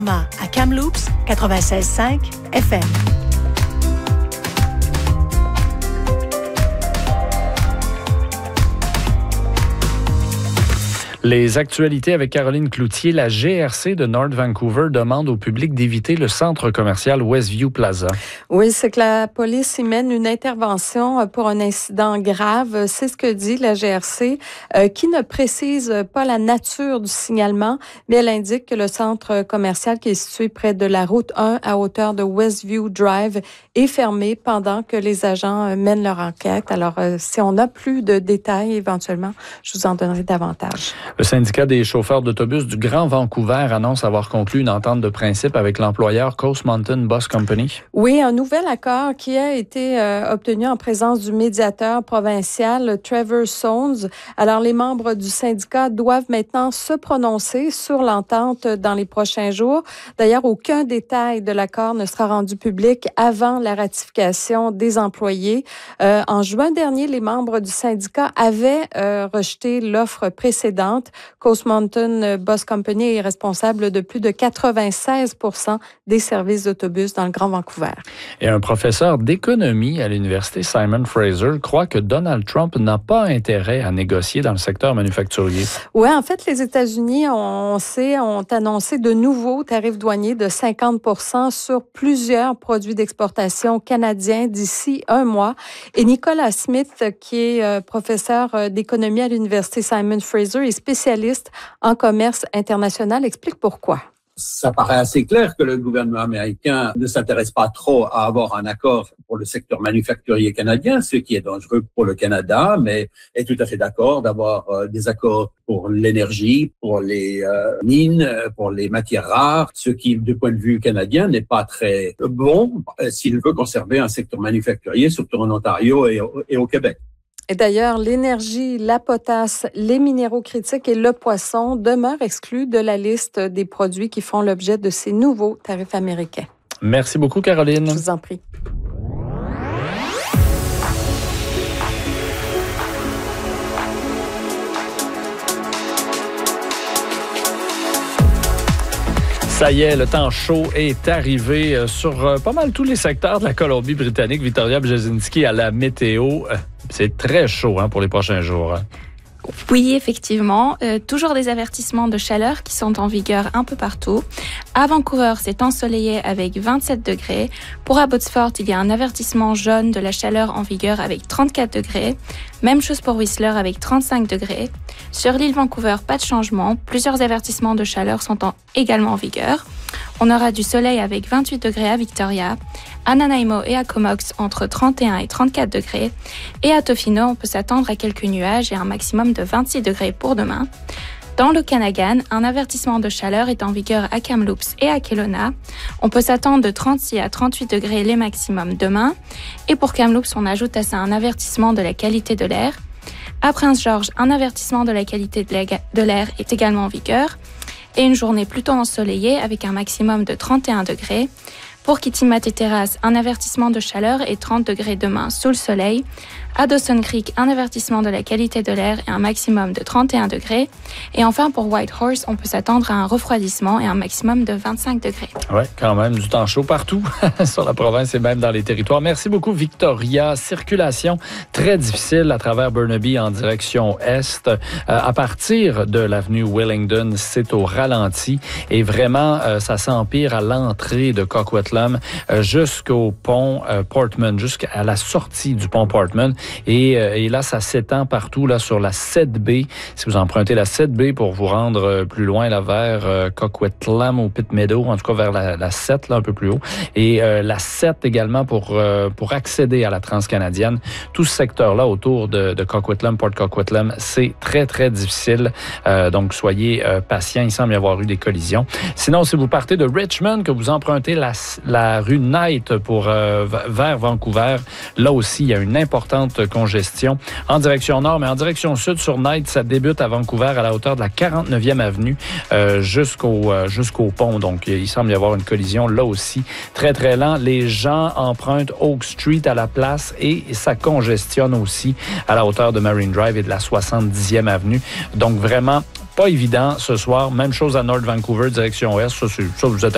À Kamloops, 96.5 FM. Les actualités avec Caroline Cloutier. La GRC de North Vancouver demande au public d'éviter le centre commercial Westview Plaza. Oui, c'est que la police y mène une intervention pour un incident grave. C'est ce que dit la GRC, qui ne précise pas la nature du signalement, mais elle indique que le centre commercial qui est situé près de la route 1 à hauteur de Westview Drive est fermé pendant que les agents mènent leur enquête. Alors, si on n'a plus de détails, éventuellement, je vous en donnerai davantage. Le syndicat des chauffeurs d'autobus du Grand Vancouver annonce avoir conclu une entente de principe avec l'employeur Coast Mountain Bus Company. Oui, un nouvel accord qui a été obtenu en présence du médiateur provincial Trevor Sones. Alors, les membres du syndicat doivent maintenant se prononcer sur l'entente dans les prochains jours. D'ailleurs, aucun détail de l'accord ne sera rendu public avant la ratification des employés. En juin dernier, les membres du syndicat avaient rejeté l'offre précédente. Coast Mountain Bus Company est responsable de plus de 96% des services d'autobus dans le Grand Vancouver. Et un professeur d'économie à l'université Simon Fraser croit que Donald Trump n'a pas intérêt à négocier dans le secteur manufacturier. Oui, en fait, les États-Unis, ont annoncé de nouveaux tarifs douaniers de 50% sur plusieurs produits d'exportation canadiens d'ici un mois. Et Nicolas Smith, qui est professeur d'économie à l'université Simon Fraser et spécialiste en commerce international, explique pourquoi. Ça paraît assez clair que le gouvernement américain ne s'intéresse pas trop à avoir un accord pour le secteur manufacturier canadien, ce qui est dangereux pour le Canada, mais est tout à fait d'accord d'avoir des accords pour l'énergie, pour les mines, pour les matières rares, ce qui, du point de vue canadien, n'est pas très bon s'il veut conserver un secteur manufacturier, surtout en Ontario et au Québec. Et d'ailleurs, l'énergie, la potasse, les minéraux critiques et le poisson demeurent exclus de la liste des produits qui font l'objet de ces nouveaux tarifs américains. Merci beaucoup, Caroline. Je vous en prie. Ça y est, le temps chaud est arrivé sur pas mal tous les secteurs de la Colombie-Britannique. Victoria Bjasinski à la météo. C'est très chaud pour les prochains jours. Oui, effectivement. Toujours des avertissements de chaleur qui sont en vigueur un peu partout. À Vancouver, c'est ensoleillé avec 27 degrés. Pour Abbotsford, il y a un avertissement jaune de la chaleur en vigueur avec 34 degrés. Même chose pour Whistler avec 35 degrés. Sur l'île Vancouver, pas de changement. Plusieurs avertissements de chaleur sont également en vigueur. On aura du soleil avec 28 degrés à Victoria, à Nanaimo et à Comox entre 31 et 34 degrés. Et à Tofino, on peut s'attendre à quelques nuages et un maximum de 26 degrés pour demain. Dans le Okanagan, un avertissement de chaleur est en vigueur à Kamloops et à Kelowna. On peut s'attendre de 36 à 38 degrés les maximums demain. Et pour Kamloops, on ajoute à ça un avertissement de la qualité de l'air. À Prince George, un avertissement de la qualité de l'air est également en vigueur. Et une journée plutôt ensoleillée avec un maximum de 31 degrés. Pour Kitimat-et-Terrace, un avertissement de chaleur et 30 degrés demain sous le soleil. À Dawson Creek, un avertissement de la qualité de l'air et un maximum de 31 degrés. Et enfin, pour Whitehorse, on peut s'attendre à un refroidissement et un maximum de 25 degrés. Oui, quand même, du temps chaud partout sur la province et même dans les territoires. Merci beaucoup, Victoria. Circulation très difficile à travers Burnaby en direction est. À partir de l'avenue Willingdon, c'est au ralenti. Et vraiment, ça s'empire à l'entrée de Coquitlam jusqu'au pont Portman, jusqu'à la sortie du pont Portman. Et là, ça s'étend partout là sur la 7B. Si vous empruntez la 7B pour vous rendre plus loin là, vers Coquitlam ou Pitt Meadow, en tout cas vers la 7, là, un peu plus haut. Et la 7 également pour accéder à la Transcanadienne. Tout ce secteur-là autour de Coquitlam, Port Coquitlam, c'est très, très difficile. Donc, soyez patients. Il semble y avoir eu des collisions. Sinon, si vous partez de Richmond, que vous empruntez la rue Knight pour vers Vancouver, là aussi, il y a une importante congestion en direction nord, mais en direction sud sur Knight, ça débute à Vancouver à la hauteur de la 49e avenue jusqu'au pont. Donc, il semble y avoir une collision là aussi. Très, très lent. Les gens empruntent Oak Street à la place et ça congestionne aussi à la hauteur de Marine Drive et de la 70e avenue. Donc, vraiment, pas évident ce soir. Même chose à North Vancouver, direction ouest. Ça, vous êtes